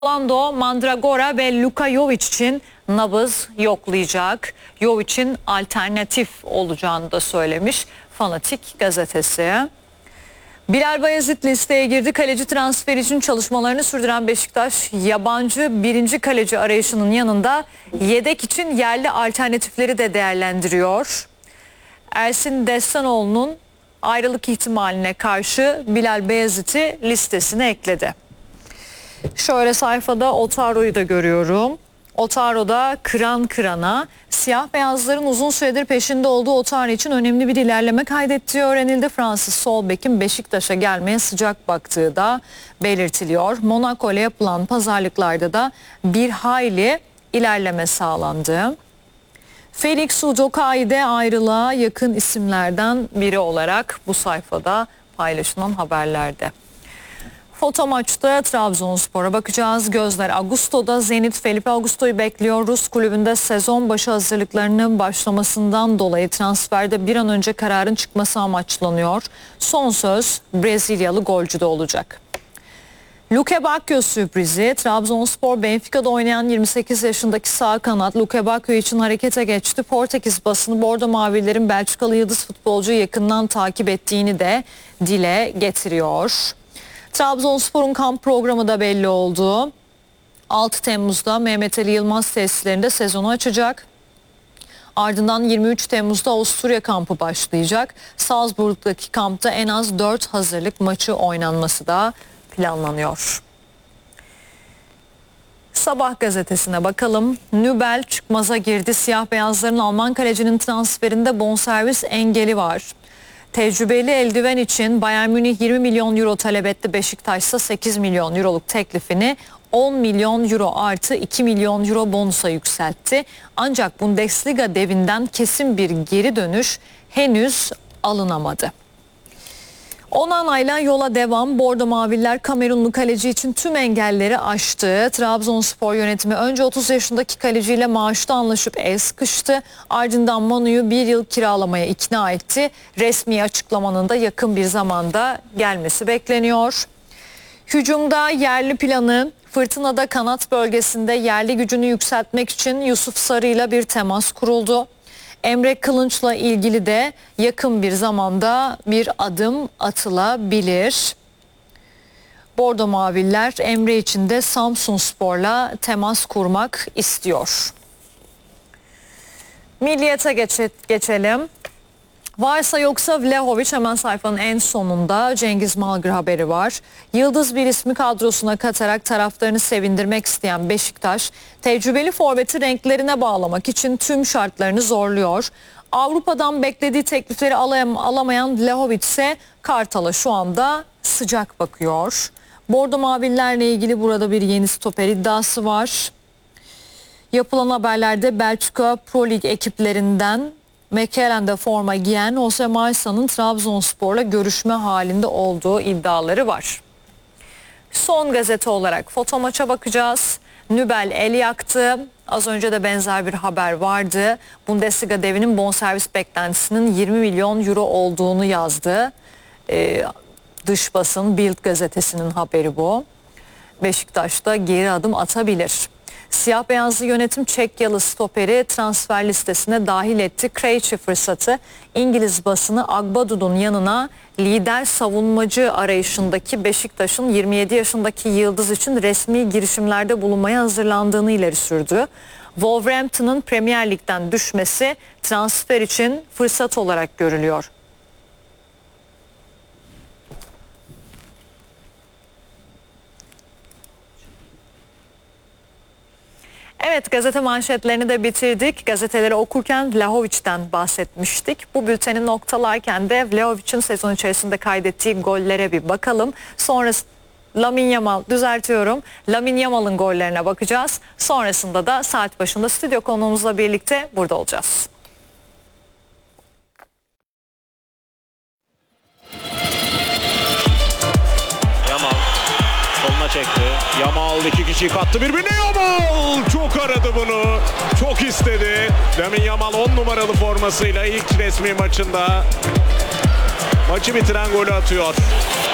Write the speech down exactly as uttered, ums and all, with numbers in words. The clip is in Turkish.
Orlando Mandragora ve Luka Jovic için nabız yoklayacak. Jovic'in alternatif olacağını da söylemiş Fanatik gazetesi. Bilal Bayezid listeye girdi. Kaleci transferi için çalışmalarını sürdüren Beşiktaş, yabancı birinci kaleci arayışının yanında yedek için yerli alternatifleri de değerlendiriyor. Ersin Destanoğlu'nun ayrılık ihtimaline karşı Bilal Bayezid'i listesine ekledi. Şöyle sayfada Otaro'yu da görüyorum. Otaro'da kıran kırana, siyah beyazların uzun süredir peşinde olduğu Otaro için önemli bir ilerleme kaydettiği öğrenildi. Fransız sol bekin Beşiktaş'a gelmeye sıcak baktığı da belirtiliyor. Monaco ile yapılan pazarlıklarda da bir hayli ilerleme sağlandı. Felix Udokai de ayrılığa yakın isimlerden biri olarak bu sayfada paylaşılan haberlerde. Foto maçta Trabzonspor'a bakacağız. Gözler Augusto'da. Zenit Felipe Augusto'yu bekliyor. Rus kulübünde sezon başı hazırlıklarının başlamasından dolayı transferde bir an önce kararın çıkması amaçlanıyor. Son söz Brezilyalı golcüde olacak. Luke Bacchio sürprizi. Trabzonspor Benfica'da oynayan yirmi sekiz yaşındaki sağ kanat Luke Bacchio için harekete geçti. Portekiz basını Bordo Mavilerin Belçikalı yıldız futbolcuyu yakından takip ettiğini de dile getiriyor. Trabzonspor'un kamp programı da belli oldu. altı Temmuz'da Mehmet Ali Yılmaz tesislerinde sezonu açacak. Ardından yirmi üç Temmuz'da Avusturya kampı başlayacak. Salzburg'daki kampta en az dört hazırlık maçı oynanması da planlanıyor. Sabah gazetesine bakalım. Nübel çıkmaza girdi. Siyah beyazların Alman kalecinin transferinde bonservis engeli var. Tecrübeli eldiven için Bayern Münih yirmi milyon euro talep etti. Beşiktaş ise sekiz milyon euroluk teklifini on milyon euro artı iki milyon euro bonusa yükseltti. Ancak Bundesliga devinden kesin bir geri dönüş henüz alınamadı. Onana'yla yola devam. Bordo Maviller Kamerunlu kaleci için tüm engelleri aştı. Trabzonspor yönetimi önce otuz yaşındaki kaleciyle maaşta anlaşıp el sıkıştı. Ardından Manu'yu bir yıl kiralamaya ikna etti. Resmi açıklamanın da yakın bir zamanda gelmesi bekleniyor. Hücumda yerli planı. Fırtınada kanat bölgesinde yerli gücünü yükseltmek için Yusuf Sarı'yla bir temas kuruldu. Emre Kılınç'la ilgili de yakın bir zamanda bir adım atılabilir. Bordo Maviller Emre için de Samsunspor'la temas kurmak istiyor. Milliyete geçe, geçelim. Varsa yoksa Vlahovic hemen sayfanın en sonunda. Cengiz Malgır haberi var. Yıldız bir ismi kadrosuna katarak taraftarını sevindirmek isteyen Beşiktaş, tecrübeli forveti renklerine bağlamak için tüm şartlarını zorluyor. Avrupa'dan beklediği teklifleri alamayan Vlahovic ise Kartal'a şu anda sıcak bakıyor. Bordo Mavilerle ilgili burada bir yeni stoper iddiası var. Yapılan haberlerde Belçika Pro Lig ekiplerinden Mekkelen'de forma giyen Jose Maysa'nın Trabzonspor'la görüşme halinde olduğu iddiaları var. Son gazete olarak foto maça bakacağız. Nübel el yaktı. Az önce de benzer bir haber vardı. Bundesliga devinin bonservis beklentisinin yirmi milyon euro olduğunu yazdı. Ee, dış basın Bild gazetesinin haberi bu. Beşiktaş'ta geri adım atabilir. Siyah beyazlı yönetim Çekyalı stoperi transfer listesine dahil etti. Krejci fırsatı İngiliz basını Agbadu'nun yanına lider savunmacı arayışındaki Beşiktaş'ın yirmi yedi yaşındaki yıldız için resmi girişimlerde bulunmaya hazırlandığını ileri sürdü. Wolverhampton'ın Premier Lig'den düşmesi transfer için fırsat olarak görülüyor. Evet, gazete manşetlerini de bitirdik. Gazeteleri okurken Vlahovic'den bahsetmiştik. Bu bülteni noktalarken de Vlahovic'in sezon içerisinde kaydettiği gollere bir bakalım. Sonrası Lamine Yamal, düzeltiyorum. Lamine Yamal'ın gollerine bakacağız. Sonrasında da saat başında stüdyo konuğumuzla birlikte burada olacağız. Yamal soluna çekti. Yamal iki kişiyi kattı birbirine. Yamal çok aradı bunu. Çok istedi. Lamine Yamal on numaralı formasıyla ilk resmi maçında maçı bitiren golü atıyor.